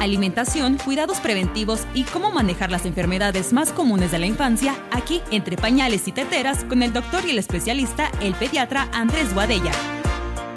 alimentación, cuidados preventivos y cómo manejar las enfermedades más comunes de la infancia, aquí entre pañales y teteras con el doctor y el especialista, el pediatra Andrés Guadella.